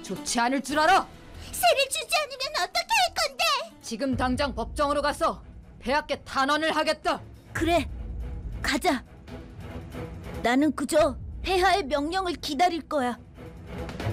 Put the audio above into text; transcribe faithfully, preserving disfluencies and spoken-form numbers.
좋지 않을 줄 알아! 세를 주지 않으면 어떻게 할 건데? 지금 당장 법정으로 가서 폐하께 탄원을 하겠다! 그래, 가자. 나는 그저 폐하의 명령을 기다릴 거야.